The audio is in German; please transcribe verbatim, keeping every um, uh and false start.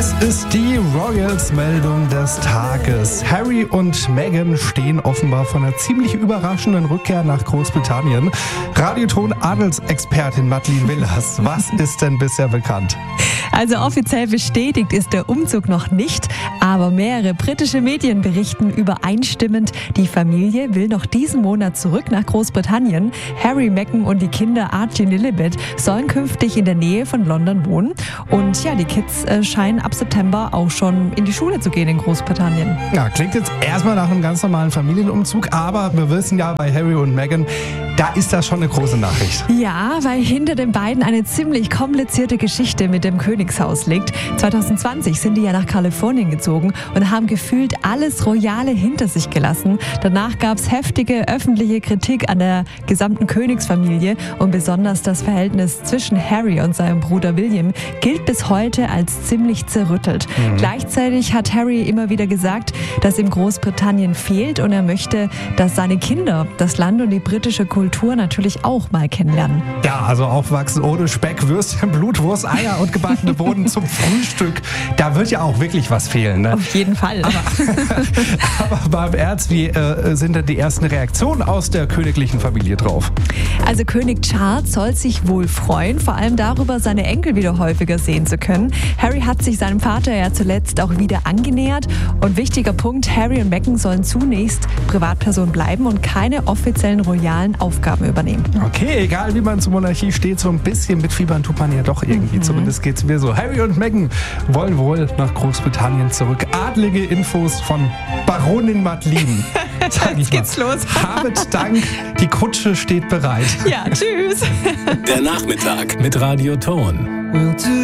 Es ist die Royals-Meldung des Tages. Harry und Meghan stehen offenbar vor einer ziemlich überraschenden Rückkehr nach Großbritannien. Radioton-Adelsexpertin Madeleine Willers, was ist denn bisher bekannt? Also offiziell bestätigt ist der Umzug noch nicht, aber mehrere britische Medien berichten übereinstimmend, die Familie will noch diesen Monat zurück nach Großbritannien. Harry, Meghan und die Kinder Archie und Lilibet sollen künftig in der Nähe von London wohnen. Und ja, die Kids äh, scheinen ab September auch schon in die Schule zu gehen in Großbritannien. Ja, klingt jetzt erstmal nach einem ganz normalen Familienumzug, aber wir wissen ja bei Harry und Meghan, da ist das schon eine große Nachricht. Ja, weil hinter den beiden eine ziemlich komplizierte Geschichte mit dem Königshaus liegt. zwanzig zwanzig sind die ja nach Kalifornien gezogen und haben gefühlt alles Royale hinter sich gelassen. Danach gab es heftige öffentliche Kritik an der gesamten Königsfamilie und besonders das Verhältnis zwischen Harry und seinem Bruder William gilt bis heute als ziemlich zerrüttelt. Mhm. Gleichzeitig hat Harry immer wieder gesagt, dass ihm Großbritannien fehlt und er möchte, dass seine Kinder das Land und die britische Kultur natürlich auch mal kennenlernen. Ja, also aufwachsen ohne Speck, Würstchen, Blutwurst, Eier und gebackene Bohnen zum Frühstück. Da wird ja auch wirklich was fehlen. Ne? Auf jeden Fall. Aber, aber beim Ernst, wie äh, sind denn die ersten Reaktionen aus der königlichen Familie drauf? Also König Charles soll sich wohl freuen, vor allem darüber, seine Enkel wieder häufiger sehen zu können. Harry hat sich seinem Vater ja zuletzt auch wieder angenähert. Und wichtiger Punkt, Harry und Meghan sollen zunächst Privatpersonen bleiben und keine offiziellen royalen Aufgaben übernehmen. Okay, egal wie man zur Monarchie steht, so ein bisschen mitfiebern tut man ja doch irgendwie. Mhm. Zumindest geht's mir so. Harry und Meghan wollen wohl nach Großbritannien zurück. Adlige Infos von Baronin Madeleine. Sag ich Jetzt mal. geht's los. Habet Dank, die Kutsche steht bereit. Ja, tschüss. Der Nachmittag mit Radioton.